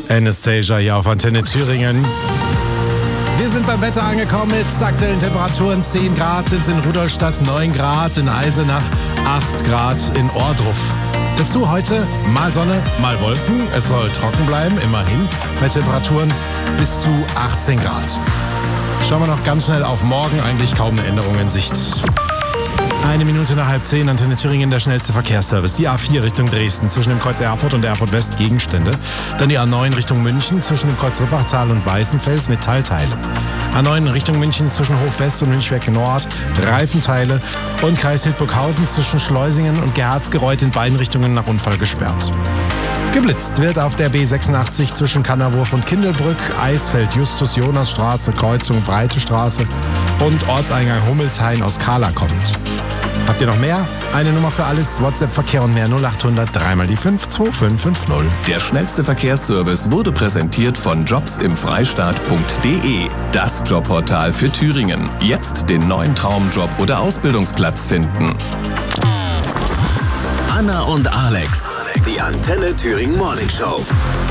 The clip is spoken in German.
Anastasia hier auf Antenne Thüringen. Wir sind beim Wetter angekommen mit aktuellen Temperaturen. 10 Grad sind es in Rudolstadt, 9 Grad in Eisenach, 8 Grad in Ohrdruf. Dazu heute mal Sonne, mal Wolken. Es soll trocken bleiben, immerhin, bei Temperaturen bis zu 18 Grad. Schauen wir noch ganz schnell auf morgen, eigentlich kaum eine Änderung in Sicht. 9:01, Antenne Thüringen, der schnellste Verkehrsservice. Die A4 Richtung Dresden, zwischen dem Kreuz Erfurt und der Erfurt West Gegenstände. Dann die A9 Richtung München, zwischen dem Kreuz Rippachtal und Weißenfels Metallteile. A9 Richtung München, zwischen Hof-West und Münchberg Nord, Reifenteile. Und Kreis Hildburghausen zwischen Schleusingen und Gerhardsgereuth in beiden Richtungen nach Unfall gesperrt. Geblitzt wird auf der B86 zwischen Kannerwurf und Kindelbrück, Eisfeld, Justus-Jonas-Straße, Kreuzung Breite Straße und Ortseingang Hummelshain aus Kahla kommt. Habt ihr noch mehr? Eine Nummer für alles, WhatsApp-Verkehr und mehr 0800 3 mal die 5 2550. Der schnellste Verkehrsservice wurde präsentiert von jobsimfreistaat.de. Das Jobportal für Thüringen. Jetzt den neuen Traumjob oder Ausbildungsplatz finden. Anna und Alex, die Antenne Thüringen Morning Show.